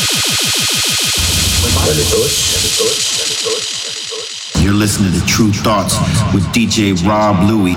You're listening to True Thoughts with DJ Rob Louie.